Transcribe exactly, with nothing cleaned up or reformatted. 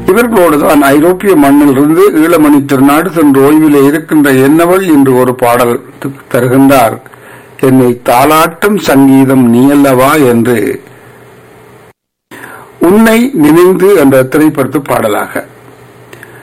இவர்களோடுதான் ஐரோப்பிய மண்ணிலிருந்து ஈழமணி திருநாடு சென்று ஓய்விலே இருக்கின்ற என்னவள் என்று ஒரு பாடல் தருகின்றார். என்னை தாலாட்டும் சங்கீதம் நீயல்லவா என்று உன்னை நினைந்து என்ற திரைப்படத்து பாடலாக